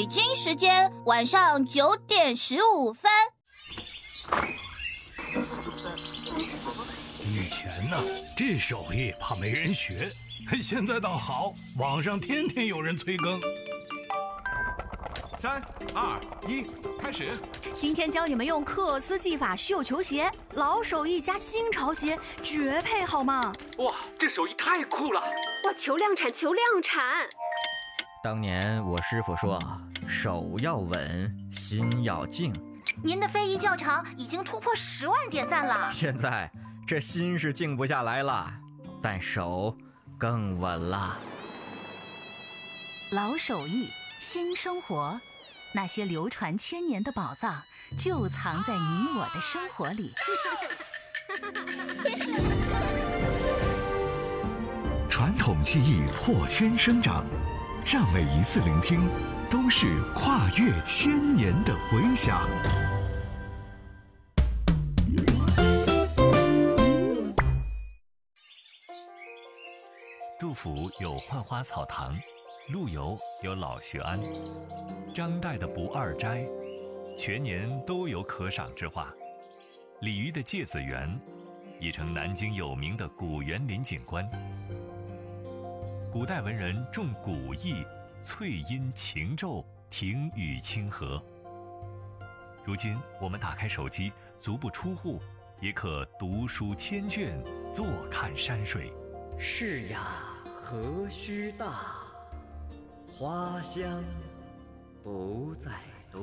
北京时间晚上9点15分。 以前呢，这手艺怕没人学，现在倒好，网上天天有人催更。 3、2、1，开始！ 今天教你们用克斯技法绣球鞋，老手艺加新潮鞋，绝配好吗？ 哇，这手艺太酷了！ 哇，求量产，求量产！ 当年我师傅说，手要稳，心要静。 您的非遗教程已经突破10万点赞了。 现在这心是静不下来了，但手更稳了。 老手艺，新生活，那些流传千年的宝藏，就藏在你我的生活里。 传统技艺破圈生长，让每一次聆听都是跨越千年的回响。 杜甫有浣花草堂，陆游有老学庵，张岱的不二斋，全年都有可赏之画。李渔的芥子园，已成南京有名的古园林景观。古代文人重古意，翠音晴骤，庭宇清和。如今我们打开手机，足不出户，也可读书千卷，坐看山水。 是呀，何须大，花香不在多。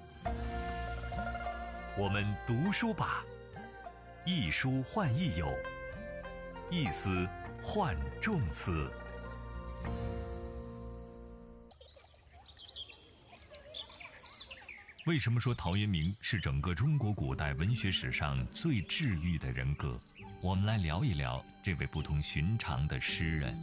我们读书吧，一书换一友，一思换众思。为什么说陶渊明是整个中国古代文学史上最治愈的人格？我们来聊一聊这位不同寻常的诗人。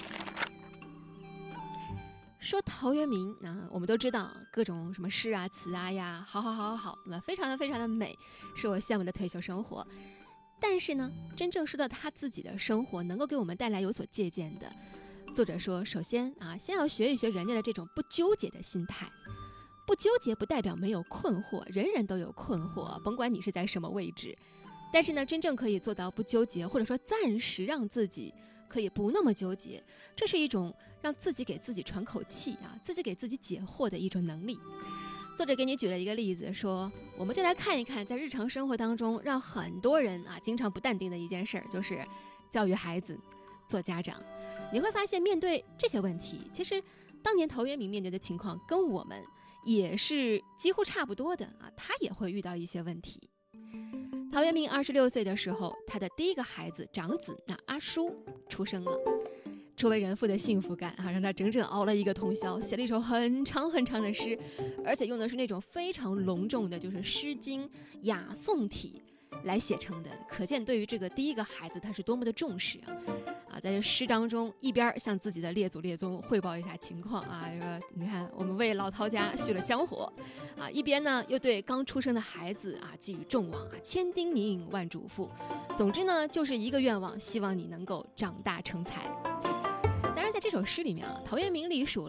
说陶渊明，我们都知道各种什么诗啊、词啊呀，好，非常的美，是我羡慕的退休生活。但是呢，真正说到他自己的生活，能够给我们带来有所借鉴的，作者说，首先先要学一学人家的这种不纠结的心态。不纠结不代表没有困惑，人人都有困惑，甭管你是在什么位置。但是呢，真正可以做到不纠结，或者说暂时让自己可以不那么纠结，这是一种让自己给自己喘口气自己给自己解惑的一种能力。作者给你举了一个例子，说我们就来看一看，在日常生活当中，让很多人经常不淡定的一件事儿，就是教育孩子、做家长。你会发现，面对这些问题，其实当年陶渊明面对的情况跟我们也是几乎差不多的他也会遇到一些问题。陶渊明26岁的时候，他的第一个孩子长子阿叔出生了。初为人父的幸福感让他整整熬了一个通宵，写了一首很长的诗，而且用的是那种非常隆重的，就是《诗经》雅颂体来写成的，可见对于这个第一个孩子他是多么的重视在这诗当中，一边向自己的列祖列宗汇报一下情况说你看我们为老陶家续了香火一边呢又对刚出生的孩子寄予众望千叮咛万嘱咐，总之呢就是一个愿望，希望你能够长大成才。当然在这首诗里面陶渊明隶属